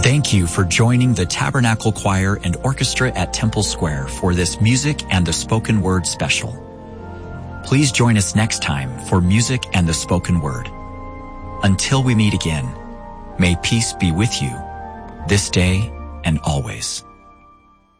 Thank you for joining the Tabernacle Choir and Orchestra at Temple Square for this Music and the Spoken Word special. Please join us next time for Music and the Spoken Word. Until we meet again, may peace be with you, this day and always.